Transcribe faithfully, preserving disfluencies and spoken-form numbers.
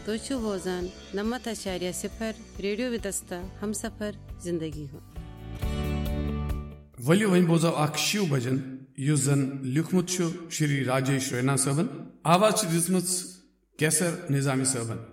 तो छु बोजान नमत अशारिया सिफर रेडियो विदस्ता हम सफर जिंदगी हो वलियो वहीं बोजा अख शिव भजन युजन लिखमुत छु श्री राजेश रैना साहबन आवाज दिसमुत कैसर निजामी साहबन।